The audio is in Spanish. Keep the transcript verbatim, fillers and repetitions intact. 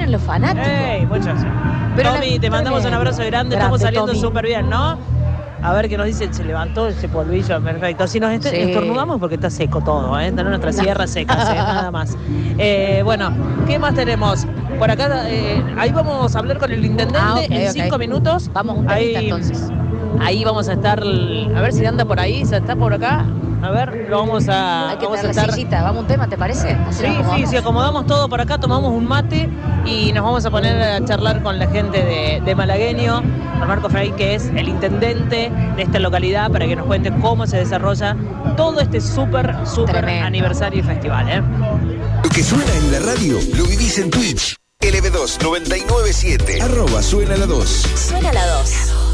vienen los fanáticos. Ey, muchas gracias. Pero Tommy, la- te mandamos un abrazo grande, Grande, estamos saliendo Tommy. súper bien, ¿no? A ver qué nos dice, se levantó ese polvillo, perfecto. Si nos est- Sí. estornudamos porque está seco todo, ¿eh? Están nuestras sierras secas, ¿eh? Nada más. Eh, bueno, ¿qué más tenemos? Por acá, eh, ahí vamos a hablar con el intendente Ah, ok, en ok. cinco minutos. Vamos un temita, Ahí- entonces. Ahí vamos a estar, a ver si anda por ahí, ¿se está por acá? A ver, lo vamos a, Hay que vamos a tener la estar... sillita. Vamos a un tema, ¿te parece? Así Sí, nos sí, acomodamos. si acomodamos todo por acá, tomamos un mate y nos vamos a poner a charlar con la gente de, de Malagueño, con Marco Frey, que es el intendente de esta localidad, para que nos cuente cómo se desarrolla todo este súper, súper Tremendo. aniversario y festival, ¿eh? Lo que suena en la radio, lo vivís en Twitch. L B dos noventa y nueve siete. Arroba suena la dos. Suena la dos.